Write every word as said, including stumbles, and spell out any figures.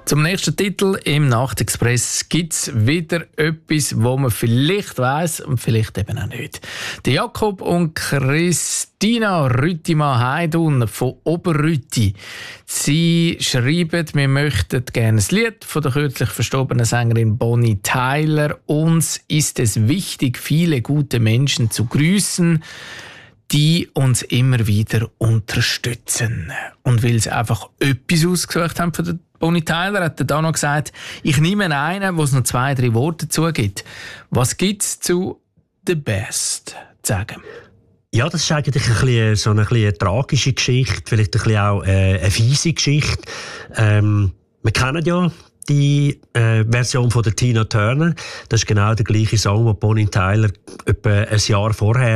Zum nächsten Titel im Nachtexpress gibt es wieder etwas, wo man vielleicht weiss und vielleicht eben auch nicht. Der Jakob und Christina Rüttimann-Heidun von Oberrütti. Sie schreiben, wir möchten gerne das Lied von der kürzlich verstorbenen Sängerin Bonnie Tyler. Uns ist es wichtig, viele gute Menschen zu grüßen, die uns immer wieder unterstützen. Und weil sie einfach etwas ausgesucht haben von der Bonnie Tyler, hat er da noch gesagt, ich nehme einen, wo es noch zwei, drei Worte dazu gibt. Was gibt es zu «The Best» zu sagen? Ja, das ist eigentlich ein bisschen, so eine, eine tragische Geschichte, vielleicht ein bisschen auch äh, eine fiese Geschichte. Ähm, wir kennen ja die äh, Version von der Tina Turner. Das ist genau der gleiche Song, den Bonnie Tyler etwa ein Jahr vorher